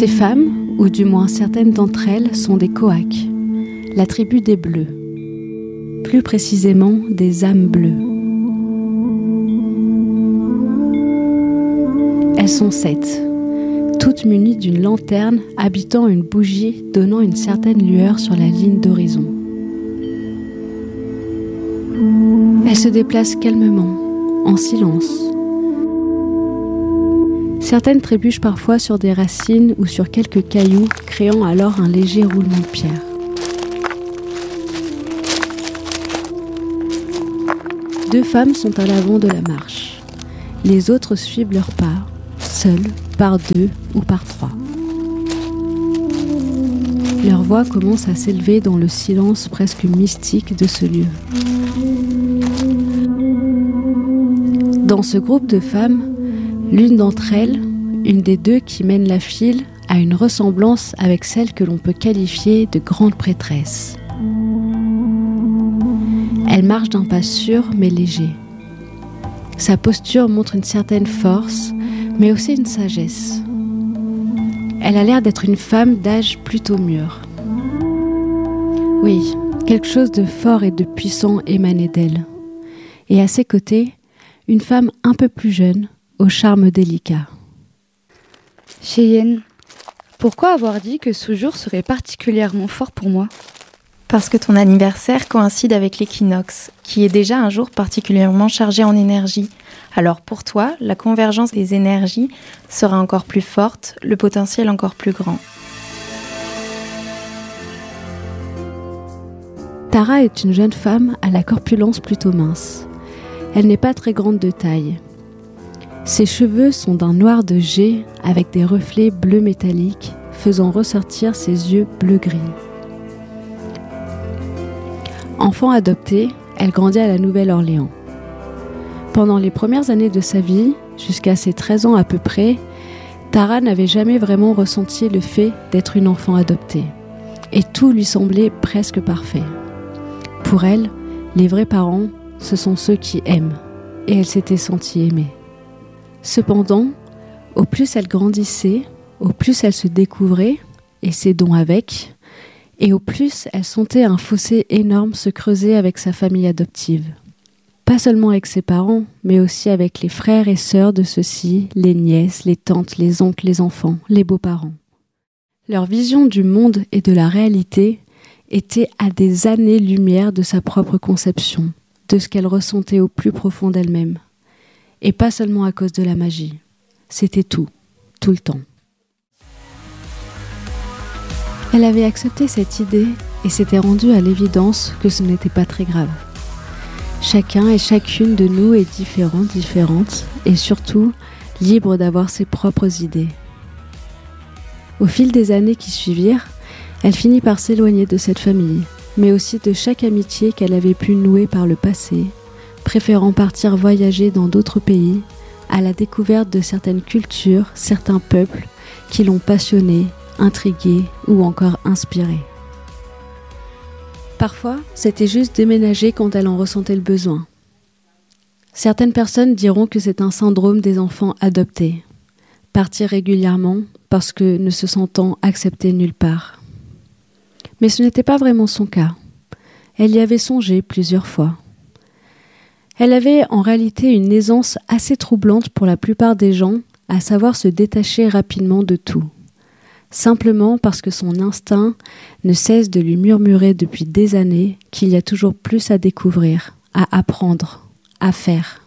Ces femmes, ou du moins certaines d'entre elles, sont des Coacs, la tribu des Bleus, plus précisément des âmes bleues. Elles sont 7, toutes munies d'une lanterne habitant une bougie donnant une certaine lueur sur la ligne d'horizon. Elles se déplacent calmement, en silence. Certaines trébuchent parfois sur des racines ou sur quelques cailloux, créant alors un léger roulement de pierre. Deux femmes sont à l'avant de la marche. Les autres suivent leurs pas, seules, par 2 ou par 3. Leur voix commence à s'élever dans le silence presque mystique de ce lieu. Dans ce groupe de femmes, l'une d'entre elles, une des deux qui mène la file, a une ressemblance avec celle que l'on peut qualifier de grande prêtresse. Elle marche d'un pas sûr mais léger. Sa posture montre une certaine force, mais aussi une sagesse. Elle a l'air d'être une femme d'âge plutôt mûr. Oui, quelque chose de fort et de puissant émanait d'elle. Et à ses côtés, une femme un peu plus jeune, au charme délicat. Cheyenne, pourquoi avoir dit que ce jour serait particulièrement fort pour moi ? Parce que ton anniversaire coïncide avec l'équinoxe, qui est déjà un jour particulièrement chargé en énergie. Alors pour toi, la convergence des énergies sera encore plus forte, le potentiel encore plus grand. Tara est une jeune femme à la corpulence plutôt mince. Elle n'est pas très grande de taille. Ses cheveux sont d'un noir de jet avec des reflets bleu métallique, faisant ressortir ses yeux bleu-gris. Enfant adoptée, elle grandit à la Nouvelle-Orléans. Pendant les premières années de sa vie, jusqu'à ses 13 ans à peu près, Tara n'avait jamais vraiment ressenti le fait d'être une enfant adoptée. Et tout lui semblait presque parfait. Pour elle, les vrais parents, ce sont ceux qui aiment. Et elle s'était sentie aimée. Cependant, au plus elle grandissait, au plus elle se découvrait, et ses dons avec, et au plus elle sentait un fossé énorme se creuser avec sa famille adoptive. Pas seulement avec ses parents, mais aussi avec les frères et sœurs de ceux-ci, les nièces, les tantes, les oncles, les enfants, les beaux-parents. Leur vision du monde et de la réalité était à des années-lumière de sa propre conception, de ce qu'elle ressentait au plus profond d'elle-même. Et pas seulement à cause de la magie. C'était tout le temps. Elle avait accepté cette idée et s'était rendue à l'évidence que ce n'était pas très grave. Chacun et chacune de nous est différente et surtout libre d'avoir ses propres idées. Au fil des années qui suivirent, elle finit par s'éloigner de cette famille, mais aussi de chaque amitié qu'elle avait pu nouer par le passé, préférant partir voyager dans d'autres pays, à la découverte de certaines cultures, certains peuples qui l'ont passionnée, intriguée ou encore inspirée. Parfois, c'était juste déménager quand elle en ressentait le besoin. Certaines personnes diront que c'est un syndrome des enfants adoptés. Partir régulièrement parce que ne se sentant acceptée nulle part. Mais ce n'était pas vraiment son cas. Elle y avait songé plusieurs fois. Elle avait en réalité une aisance assez troublante pour la plupart des gens à savoir se détacher rapidement de tout. Simplement parce que son instinct ne cesse de lui murmurer depuis des années qu'il y a toujours plus à découvrir, à apprendre, à faire.